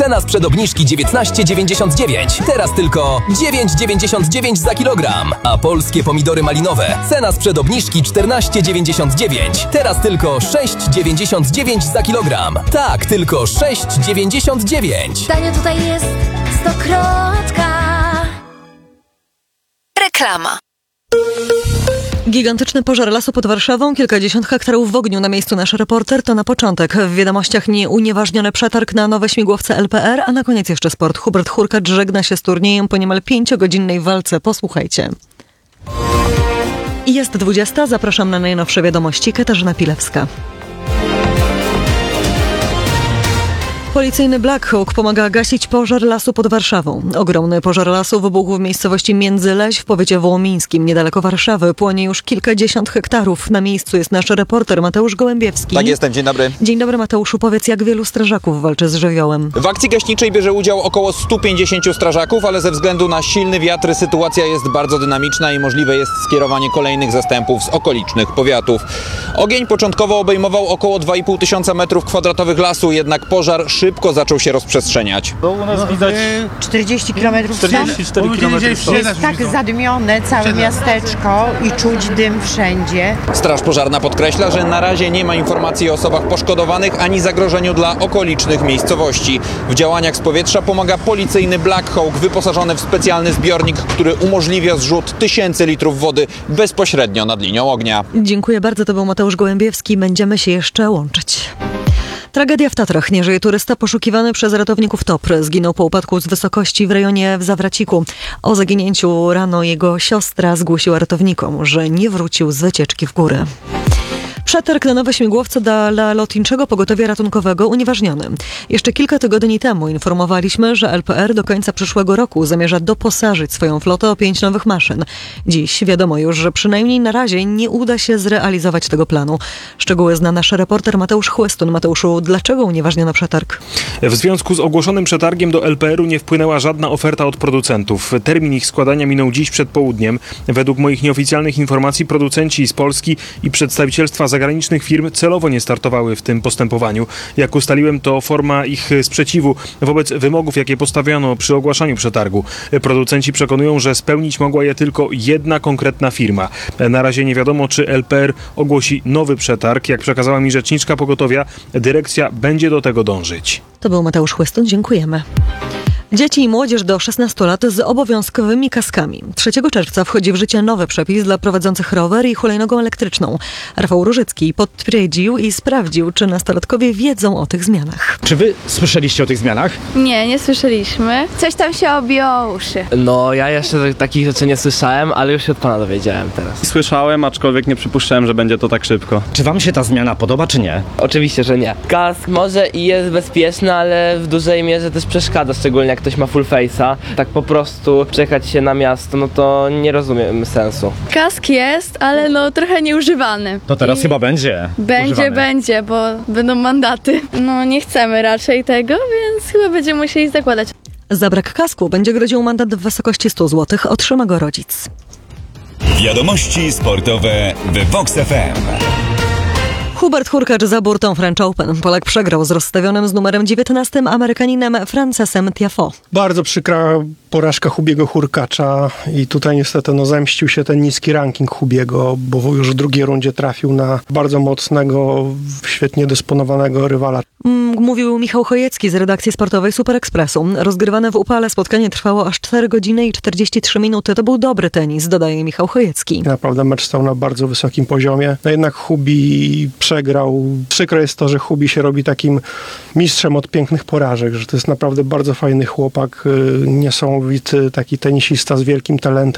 Cena sprzed obniżki 19,99. Teraz tylko 9,99 za kilogram. A polskie pomidory malinowe. Cena sprzed obniżki 14,99. Teraz tylko 6,99 za kilogram. Tak, tylko 6,99. Tanio tutaj jest Stokrotka. Reklama. Gigantyczny pożar lasu pod Warszawą, kilkadziesiąt hektarów w ogniu. Na miejscu nasz reporter. To na początek. W wiadomościach nieunieważniony przetarg na nowe śmigłowce LPR, a na koniec jeszcze sport. Hubert Hurkacz żegna się z turniejem po niemal 5-godzinnej walce. Posłuchajcie. I jest 20. Zapraszam na najnowsze wiadomości. Katarzyna Pilewska. Policyjny Black Hawk pomaga gasić pożar lasu pod Warszawą. Ogromny pożar lasu wybuchł w miejscowości Międzyleś w powiecie wołomińskim. Niedaleko Warszawy płonie już kilkadziesiąt hektarów. Na miejscu jest nasz reporter Mateusz Gołębiewski. Tak jestem, dzień dobry. Dzień dobry Mateuszu, powiedz, jak wielu strażaków walczy z żywiołem? W akcji gaśniczej bierze udział około 150 strażaków, ale ze względu na silny wiatr sytuacja jest bardzo dynamiczna i możliwe jest skierowanie kolejnych zastępów z okolicznych powiatów. Ogień początkowo obejmował około 2,5 tysiąca metrów kwadratowych lasu, jednak pożar szybko zaczął się rozprzestrzeniać. Bo u nas widać 40 km 44 km. jest tak zadymione całe miasteczko i czuć dym wszędzie. Straż pożarna podkreśla, że na razie nie ma informacji o osobach poszkodowanych ani zagrożeniu dla okolicznych miejscowości. W działaniach z powietrza pomaga policyjny Black Hawk wyposażony w specjalny zbiornik, który umożliwia zrzut tysięcy litrów wody bezpośrednio nad linią ognia. Dziękuję bardzo, to był Mateusz Gołębiewski. Będziemy się jeszcze łączyć. Tragedia w Tatrach. Nie żyje turysta poszukiwany przez ratowników TOPR. Zginął po upadku z wysokości w rejonie w Zawraciku. O zaginięciu rano jego siostra zgłosiła ratownikom, że nie wrócił z wycieczki w góry. Przetarg na nowe śmigłowce dla lotniczego pogotowia ratunkowego unieważniony. Jeszcze kilka tygodni temu informowaliśmy, że LPR do końca przyszłego roku zamierza doposażyć swoją flotę o 5 nowych maszyn. Dziś wiadomo już, że przynajmniej na razie nie uda się zrealizować tego planu. Szczegóły zna nasz reporter Mateusz Chłystun. Mateuszu, dlaczego unieważniono przetarg? W związku z ogłoszonym przetargiem do LPR-u nie wpłynęła żadna oferta od producentów. Termin ich składania minął dziś przed południem. Według moich nieoficjalnych informacji producenci z Polski i przedstawicielstwa zagranicznych firm celowo nie startowały w tym postępowaniu. Jak ustaliłem, to forma ich sprzeciwu wobec wymogów, jakie postawiono przy ogłaszaniu przetargu. Producenci przekonują, że spełnić mogła je tylko jedna konkretna firma. Na razie nie wiadomo, czy LPR ogłosi nowy przetarg. Jak przekazała mi rzeczniczka pogotowia, dyrekcja będzie do tego dążyć. To był Mateusz Chłystun. Dziękujemy. Dzieci i młodzież do 16 lat z obowiązkowymi kaskami. 3 czerwca wchodzi w życie nowy przepis dla prowadzących rower i hulajnogą elektryczną. Rafał Różycki potwierdził i sprawdził, czy nastolatkowie wiedzą o tych zmianach. Czy wy słyszeliście o tych zmianach? Nie słyszeliśmy. Coś tam się obiło uszy. No, ja jeszcze takich rzeczy nie słyszałem, ale już się od pana dowiedziałem teraz. Słyszałem, aczkolwiek nie przypuszczałem, że będzie to tak szybko. Czy wam się ta zmiana podoba, czy nie? Oczywiście, że nie. Kask może i jest bezpieczny, ale w dużej mierze też przeszkadza, szczególnie jak ktoś ma full face'a. Tak po prostu przejechać się na miasto, no to nie rozumiem sensu. Kask jest, ale no trochę nieużywany. To teraz chyba będzie używany. Będzie, bo będą mandaty. No nie chcemy raczej tego, więc chyba będziemy musieli zakładać. Za brak kasku będzie groził mandat w wysokości 100 zł. Otrzyma go rodzic. Wiadomości sportowe w Vox FM. Hubert Hurkacz za burtą French Open. Polak przegrał z rozstawionym z numerem 19 Amerykaninem Francesem Tiafoe. Bardzo przykra porażka Hubiego Hurkacza i tutaj niestety zemścił się ten niski ranking Hubiego, bo już w drugiej rundzie trafił na bardzo mocnego, świetnie dysponowanego rywala. Mówił Michał Chojecki z redakcji sportowej Super Expressu. Rozgrywane w upale spotkanie trwało aż 4 godziny i 43 minuty. To był dobry tenis, dodaje Michał Chojecki. Naprawdę mecz stał na bardzo wysokim poziomie. No jednak Hubi przegrał. Przykre jest to, że Hubi się robi takim mistrzem od pięknych porażek, że to jest naprawdę bardzo fajny chłopak, niesamowity taki tenisista z wielkim talentem.